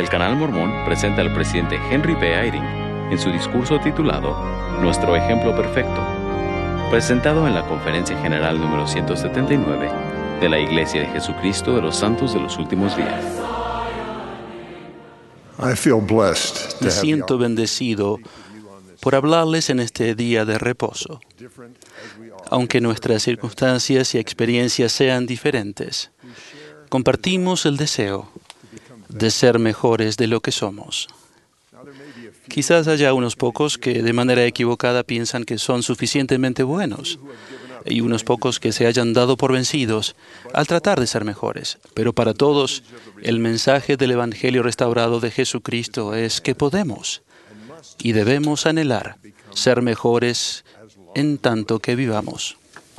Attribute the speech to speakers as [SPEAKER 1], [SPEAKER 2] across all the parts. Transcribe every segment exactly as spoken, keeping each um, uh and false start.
[SPEAKER 1] El Canal Mormón presenta al presidente Henry B. Eyring en su discurso titulado Nuestro Ejemplo Perfecto, presentado en la Conferencia General número ciento setenta y nueve de la Iglesia de Jesucristo de los Santos de los Últimos Días.
[SPEAKER 2] Me siento bendecido por hablarles en este día de reposo. Aunque nuestras circunstancias y experiencias sean diferentes, compartimos el deseo de ser mejores de lo que somos. Quizás haya unos pocos que de manera equivocada piensan que son suficientemente buenos y unos pocos que se hayan dado por vencidos al tratar de ser mejores. Pero para todos, el mensaje del Evangelio restaurado de Jesucristo es que podemos y debemos anhelar ser mejores en tanto que vivamos.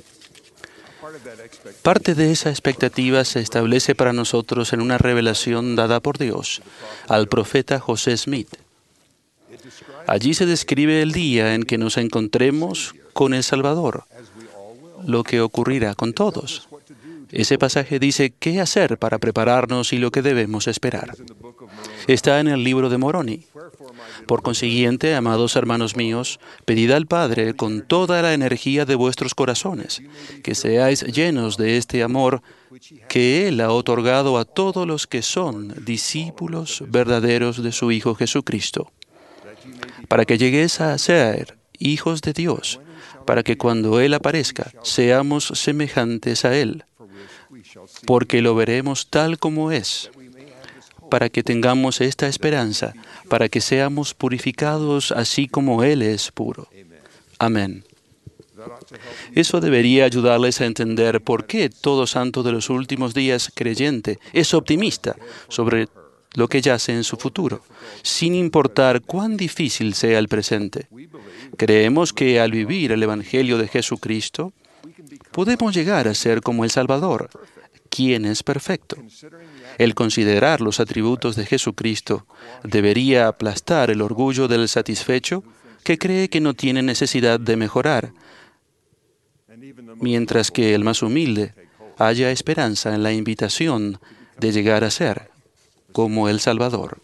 [SPEAKER 2] Parte de esa expectativa se establece para nosotros en una revelación dada por Dios al profeta José Smith. Allí se describe el día en que nos encontremos con el Salvador, lo que ocurrirá con todos. Ese pasaje dice qué hacer para prepararnos y lo que debemos esperar. Está en el libro de Moroni. Por consiguiente, amados hermanos míos, pedid al Padre con toda la energía de vuestros corazones, que seáis llenos de este amor que Él ha otorgado a todos los que son discípulos verdaderos de su Hijo Jesucristo, para que lleguéis a ser hijos de Dios, para que cuando Él aparezca seamos semejantes a Él, porque lo veremos tal como es, para que tengamos esta esperanza, para que seamos purificados así como Él es puro. Amén. Eso debería ayudarles a entender por qué todo santo de los últimos días creyente es optimista sobre lo que yace en su futuro, sin importar cuán difícil sea el presente. Creemos que al vivir el Evangelio de Jesucristo, podemos llegar a ser como el Salvador, quien es perfecto. El considerar los atributos de Jesucristo debería aplastar el orgullo del satisfecho que cree que no tiene necesidad de mejorar, mientras que el más humilde haya esperanza en la invitación de llegar a ser como el Salvador.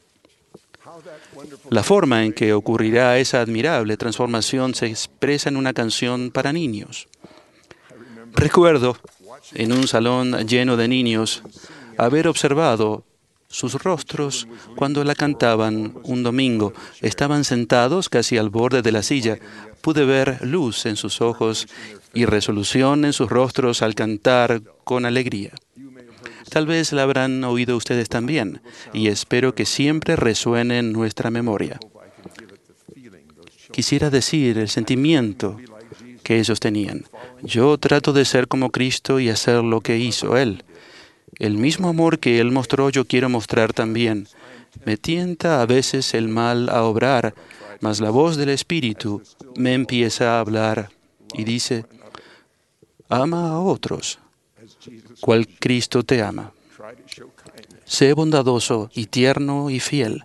[SPEAKER 2] La forma en que ocurrirá esa admirable transformación se expresa en una canción para niños. Recuerdo, en un salón lleno de niños, haber observado sus rostros cuando la cantaban un domingo. Estaban sentados casi al borde de la silla. Pude ver luz en sus ojos y resolución en sus rostros al cantar con alegría. Tal vez la habrán oído ustedes también, y espero que siempre resuene en nuestra memoria. Quisiera decir el sentimiento que ellos tenían. Yo trato de ser como Cristo y hacer lo que hizo Él. El mismo amor que Él mostró, yo quiero mostrar también. Me tienta a veces el mal a obrar, mas la voz del Espíritu me empieza a hablar y dice, ama a otros, cual Cristo te ama. Sé bondadoso y tierno y fiel,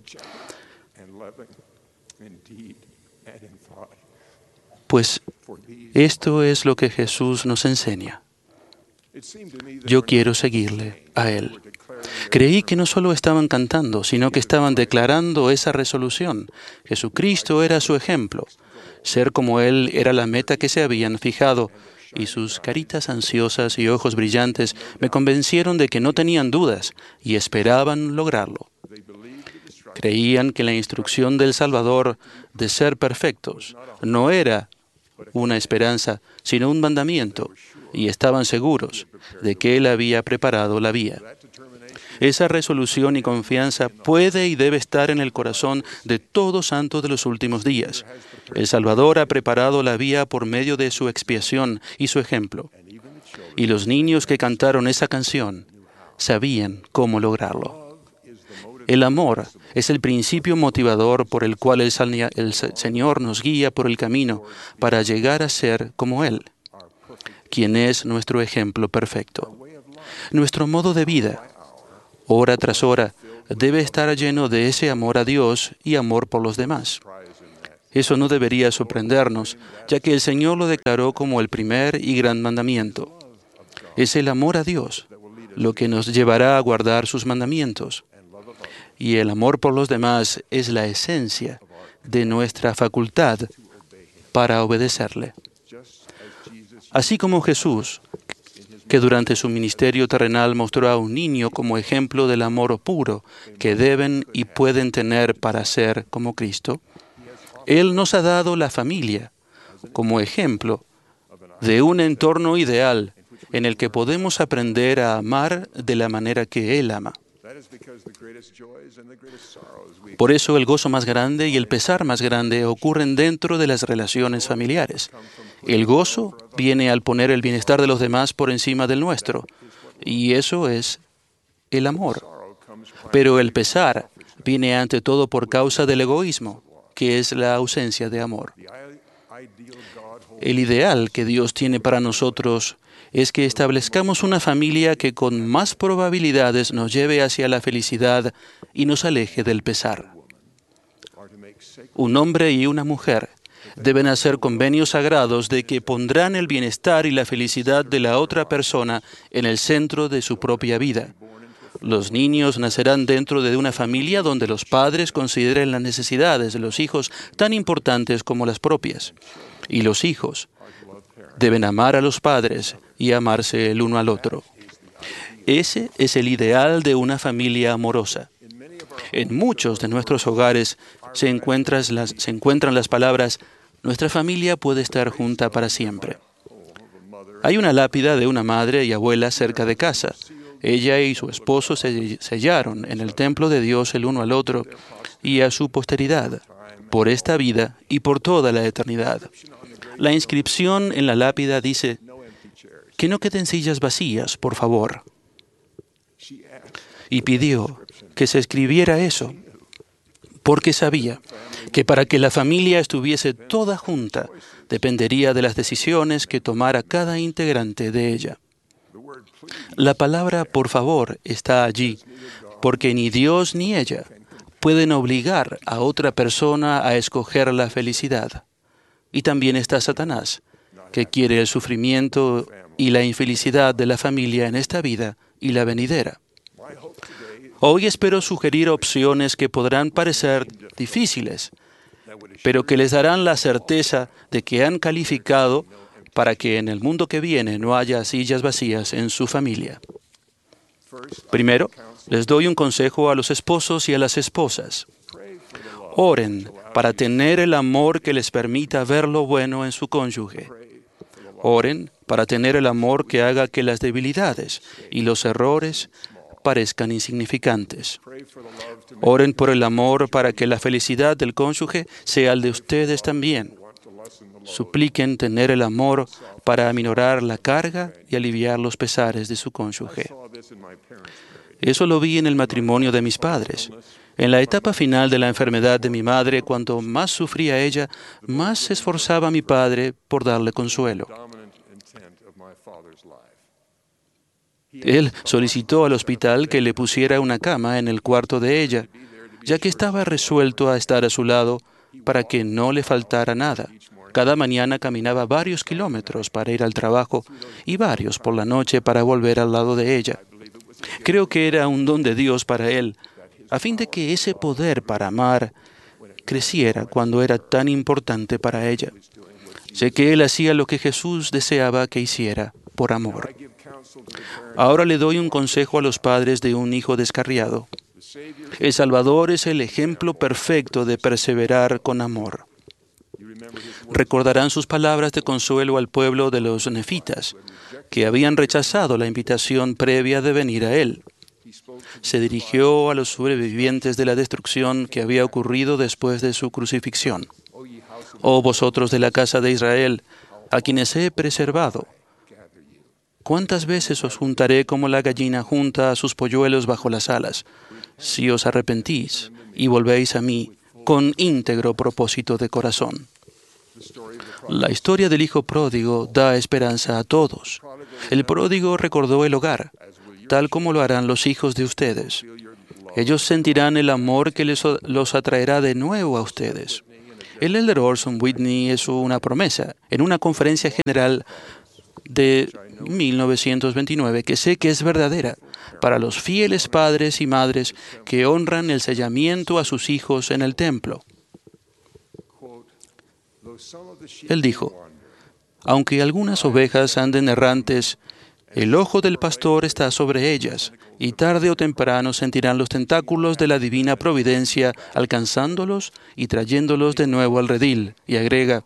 [SPEAKER 2] pues esto es lo que Jesús nos enseña. Yo quiero seguirle a Él. Creí que no solo estaban cantando, sino que estaban declarando esa resolución. Jesucristo era su ejemplo. Ser como Él era la meta que se habían fijado, y sus caritas ansiosas y ojos brillantes me convencieron de que no tenían dudas y esperaban lograrlo. Creían que la instrucción del Salvador de ser perfectos no era una esperanza, sino un mandamiento, y estaban seguros de que Él había preparado la vía. Esa resolución y confianza puede y debe estar en el corazón de todo santo de los últimos días. El Salvador ha preparado la vía por medio de su expiación y su ejemplo. Y los niños que cantaron esa canción sabían cómo lograrlo. El amor es el principio motivador por el cual el, el Señor nos guía por el camino para llegar a ser como Él, quien es nuestro ejemplo perfecto. Nuestro modo de vida, hora tras hora, debe estar lleno de ese amor a Dios y amor por los demás. Eso no debería sorprendernos, ya que el Señor lo declaró como el primer y gran mandamiento. Es el amor a Dios lo que nos llevará a guardar sus mandamientos. Y el amor por los demás es la esencia de nuestra facultad para obedecerle. Así como Jesús, que durante su ministerio terrenal mostró a un niño como ejemplo del amor puro que deben y pueden tener para ser como Cristo, Él nos ha dado la familia como ejemplo de un entorno ideal en el que podemos aprender a amar de la manera que Él ama. Por eso el gozo más grande y el pesar más grande ocurren dentro de las relaciones familiares. El gozo viene al poner el bienestar de los demás por encima del nuestro, y eso es el amor. Pero el pesar viene ante todo por causa del egoísmo, que es la ausencia de amor. El ideal que Dios tiene para nosotros es que establezcamos una familia que con más probabilidades nos lleve hacia la felicidad y nos aleje del pesar. Un hombre y una mujer deben hacer convenios sagrados de que pondrán el bienestar y la felicidad de la otra persona en el centro de su propia vida. Los niños nacerán dentro de una familia donde los padres consideren las necesidades de los hijos tan importantes como las propias. Y los hijos deben amar a los padres y amarse el uno al otro. Ese es el ideal de una familia amorosa. En muchos de nuestros hogares se encuentran las, se encuentran las palabras «Nuestra familia puede estar junta para siempre». Hay una lápida de una madre y abuela cerca de casa. Ella y su esposo se sellaron en el templo de Dios el uno al otro y a su posteridad, por esta vida y por toda la eternidad. La inscripción en la lápida dice: «Que no queden sillas vacías, por favor». Y pidió que se escribiera eso, porque sabía que para que la familia estuviese toda junta, dependería de las decisiones que tomara cada integrante de ella. La palabra «por favor» está allí, porque ni Dios ni ella pueden obligar a otra persona a escoger la felicidad. Y también está Satanás, que quiere el sufrimiento y la infelicidad de la familia en esta vida y la venidera. Hoy espero sugerir opciones que podrán parecer difíciles, pero que les darán la certeza de que han calificado para que en el mundo que viene no haya sillas vacías en su familia. Primero, les doy un consejo a los esposos y a las esposas. Oren para tener el amor que les permita ver lo bueno en su cónyuge. Oren para tener el amor que haga que las debilidades y los errores parezcan insignificantes. Oren por el amor para que la felicidad del cónyuge sea el de ustedes también. Supliquen tener el amor para aminorar la carga y aliviar los pesares de su cónyuge. Eso lo vi en el matrimonio de mis padres. En la etapa final de la enfermedad de mi madre, cuanto más sufría ella, más se esforzaba mi padre por darle consuelo. Él solicitó al hospital que le pusiera una cama en el cuarto de ella, ya que estaba resuelto a estar a su lado para que no le faltara nada. Cada mañana caminaba varios kilómetros para ir al trabajo y varios por la noche para volver al lado de ella. Creo que era un don de Dios para él, a fin de que ese poder para amar creciera cuando era tan importante para ella. Sé que él hacía lo que Jesús deseaba que hiciera por amor. Ahora le doy un consejo a los padres de un hijo descarriado. El Salvador es el ejemplo perfecto de perseverar con amor. Recordarán sus palabras de consuelo al pueblo de los nefitas, que habían rechazado la invitación previa de venir a él. Se dirigió a los sobrevivientes de la destrucción que había ocurrido después de su crucifixión. Oh vosotros de la casa de Israel, a quienes he preservado, ¿cuántas veces os juntaré como la gallina junta a sus polluelos bajo las alas, si os arrepentís y volvéis a mí con íntegro propósito de corazón? La historia del hijo pródigo da esperanza a todos. El pródigo recordó el hogar, tal como lo harán los hijos de ustedes. Ellos sentirán el amor que les, los atraerá de nuevo a ustedes. El elder Orson Whitney hizo una promesa en una conferencia general de mil novecientos veintinueve, que sé que es verdadera para los fieles padres y madres que honran el sellamiento a sus hijos en el templo. Él dijo, aunque algunas ovejas anden errantes, el ojo del pastor está sobre ellas, y tarde o temprano sentirán los tentáculos de la divina providencia alcanzándolos y trayéndolos de nuevo al redil. Y agrega,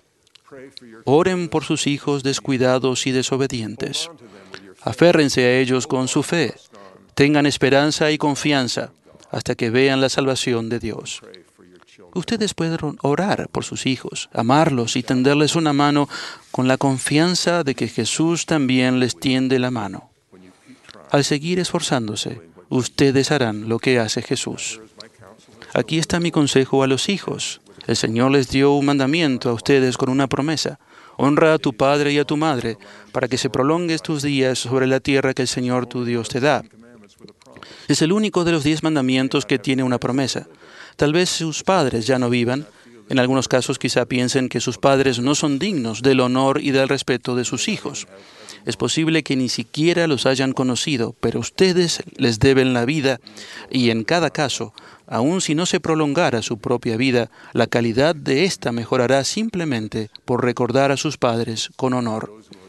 [SPEAKER 2] oren por sus hijos descuidados y desobedientes. Aférrense a ellos con su fe. Tengan esperanza y confianza hasta que vean la salvación de Dios. Ustedes pueden orar por sus hijos, amarlos y tenderles una mano con la confianza de que Jesús también les tiende la mano. Al seguir esforzándose, ustedes harán lo que hace Jesús. Aquí está mi consejo a los hijos. El Señor les dio un mandamiento a ustedes con una promesa. Honra a tu padre y a tu madre, para que se prolonguen tus días sobre la tierra que el Señor tu Dios te da. Es el único de los diez mandamientos que tiene una promesa. Tal vez sus padres ya no vivan. En algunos casos quizá piensen que sus padres no son dignos del honor y del respeto de sus hijos. Es posible que ni siquiera los hayan conocido, pero ustedes les deben la vida y en cada caso, aun si no se prolongara su propia vida, la calidad de ésta mejorará simplemente por recordar a sus padres con honor.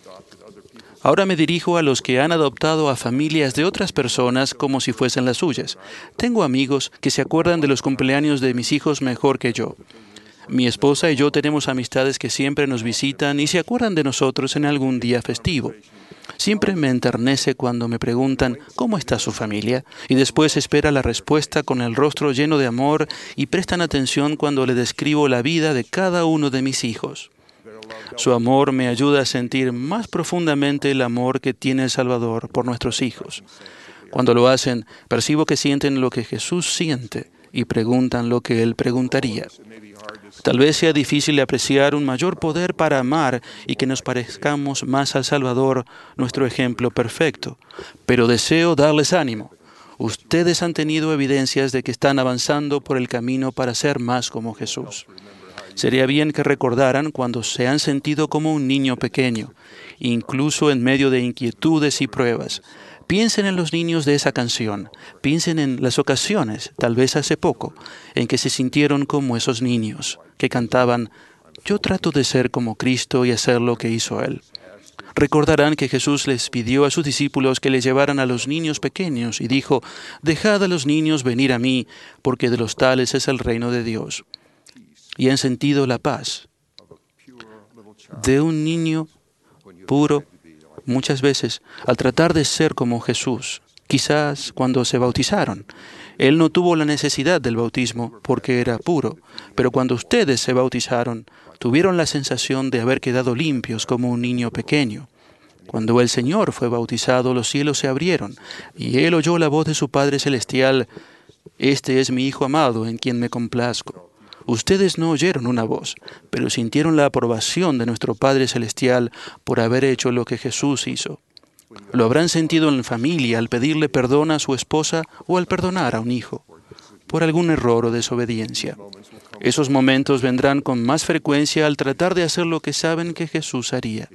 [SPEAKER 2] Ahora me dirijo a los que han adoptado a familias de otras personas como si fuesen las suyas. Tengo amigos que se acuerdan de los cumpleaños de mis hijos mejor que yo. Mi esposa y yo tenemos amistades que siempre nos visitan y se acuerdan de nosotros en algún día festivo. Siempre me enternece cuando me preguntan ¿cómo está su familia? Y después espera la respuesta con el rostro lleno de amor y prestan atención cuando le describo la vida de cada uno de mis hijos. Su amor me ayuda a sentir más profundamente el amor que tiene el Salvador por nuestros hijos. Cuando lo hacen, percibo que sienten lo que Jesús siente y preguntan lo que Él preguntaría. Tal vez sea difícil apreciar un mayor poder para amar y que nos parezcamos más al Salvador, nuestro ejemplo perfecto. Pero deseo darles ánimo. Ustedes han tenido evidencias de que están avanzando por el camino para ser más como Jesús. Sería bien que recordaran cuando se han sentido como un niño pequeño, incluso en medio de inquietudes y pruebas. Piensen en los niños de esa canción. Piensen en las ocasiones, tal vez hace poco, en que se sintieron como esos niños, que cantaban, «Yo trato de ser como Cristo y hacer lo que hizo Él». Recordarán que Jesús les pidió a sus discípulos que les llevaran a los niños pequeños y dijo, «Dejad a los niños venir a mí, porque de los tales es el reino de Dios». Y han sentido la paz de un niño puro, muchas veces, al tratar de ser como Jesús. Quizás cuando se bautizaron, Él no tuvo la necesidad del bautismo porque era puro, pero cuando ustedes se bautizaron, tuvieron la sensación de haber quedado limpios como un niño pequeño. Cuando el Señor fue bautizado, los cielos se abrieron, y Él oyó la voz de su Padre Celestial, «Este es mi Hijo amado, en quien me complazco». Ustedes no oyeron una voz, pero sintieron la aprobación de nuestro Padre Celestial por haber hecho lo que Jesús hizo. Lo habrán sentido en familia al pedirle perdón a su esposa o al perdonar a un hijo por algún error o desobediencia. Esos momentos vendrán con más frecuencia al tratar de hacer lo que saben que Jesús haría.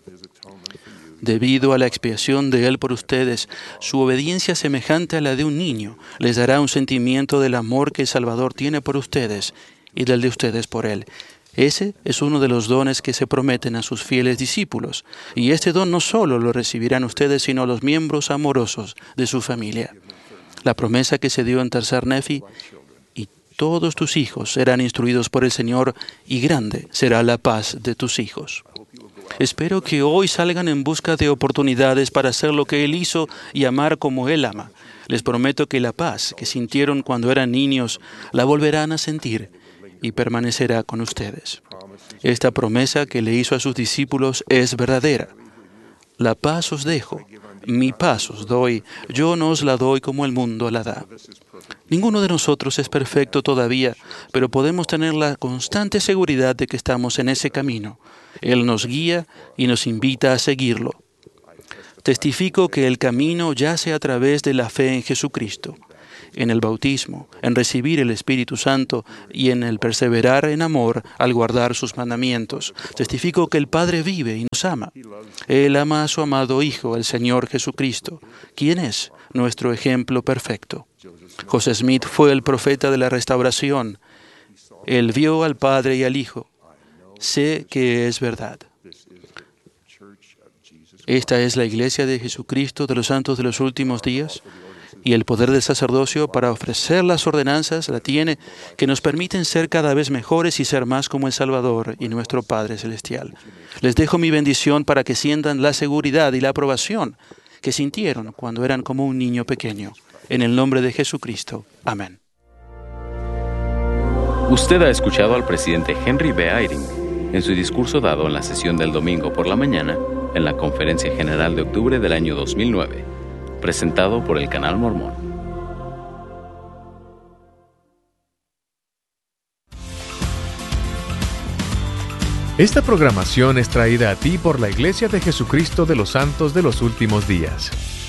[SPEAKER 2] Debido a la expiación de Él por ustedes, su obediencia semejante a la de un niño les dará un sentimiento del amor que el Salvador tiene por ustedes y del de ustedes por Él. Ese es uno de los dones que se prometen a sus fieles discípulos, y este don no solo lo recibirán ustedes, sino los miembros amorosos de su familia. La promesa que se dio en Tercer Nefi, y todos tus hijos serán instruidos por el Señor, y grande será la paz de tus hijos. Espero que hoy salgan en busca de oportunidades para hacer lo que Él hizo y amar como Él ama. Les prometo que la paz que sintieron cuando eran niños la volverán a sentir y permanecerá con ustedes. Esta promesa que le hizo a sus discípulos es verdadera. La paz os dejo, mi paz os doy, yo no os la doy como el mundo la da. Ninguno de nosotros es perfecto todavía, pero podemos tener la constante seguridad de que estamos en ese camino. Él nos guía y nos invita a seguirlo. Testifico que el camino yace a través de la fe en Jesucristo. en el bautismo, en recibir el Espíritu Santo y en el perseverar en amor al guardar sus mandamientos. Testifico que el Padre vive y nos ama. Él ama a su amado Hijo, el Señor Jesucristo, quien es nuestro ejemplo perfecto. José Smith fue el profeta de la restauración. Él vio al Padre y al Hijo. Sé que es verdad. Esta es la Iglesia de Jesucristo de los Santos de los Últimos Días, y el poder del sacerdocio para ofrecer las ordenanzas la tiene, que nos permiten ser cada vez mejores y ser más como el Salvador y nuestro Padre Celestial. Les dejo mi bendición para que sientan la seguridad y la aprobación que sintieron cuando eran como un niño pequeño. En el nombre de Jesucristo. Amén.
[SPEAKER 1] Usted ha escuchado al presidente Henry B. Eyring en su discurso dado en la sesión del domingo por la mañana en la Conferencia General de octubre del año dos mil nueve, presentado por el Canal Mormón.
[SPEAKER 3] Esta programación es traída a ti por la Iglesia de Jesucristo de los Santos de los Últimos Días.